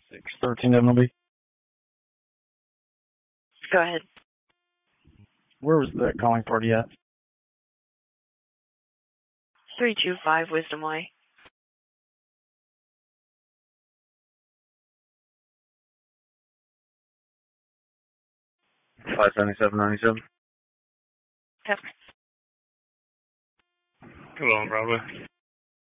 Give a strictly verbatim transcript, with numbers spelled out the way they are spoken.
six thirteen M L B. Go ahead. Where was the calling party at? three two five Wisdom Way. five seventy-seven ninety-seven. Yep. Hello, Broadway.